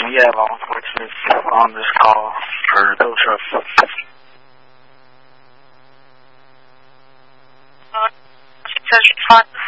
we have law enforcement on this call for tow truck. Says respond.